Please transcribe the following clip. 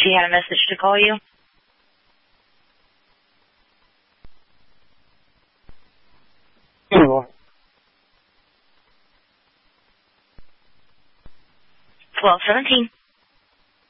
She had a message to call you. Anymore. 1217.